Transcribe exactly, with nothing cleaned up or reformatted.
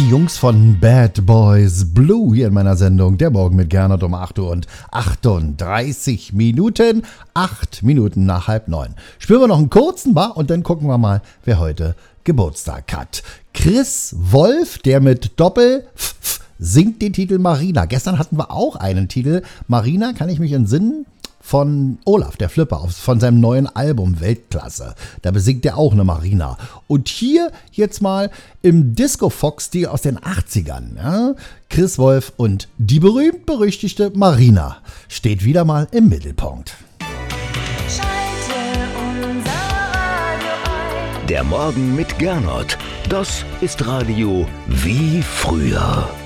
Die Jungs von Bad Boys Blue hier in meiner Sendung. Der Morgen mit Gernot um acht Uhr und achtunddreißig Minuten. acht Minuten nach halb neun. Spielen wir noch einen kurzen Bar und dann gucken wir mal, wer heute Geburtstag hat. Chris Wolf, der mit Doppel F -F singt den Titel Marina. Gestern hatten wir auch einen Titel. Marina, kann ich mich entsinnen? Von Olaf, der Flipper, von seinem neuen Album Weltklasse. Da besingt er auch eine Marina. Und hier jetzt mal im Disco-Fox-Stil aus den achtzigern. Ja? Chris Wolf und die berühmt-berüchtigte Marina steht wieder mal im Mittelpunkt. Der Morgen mit Gernot. Das ist Radio wie früher.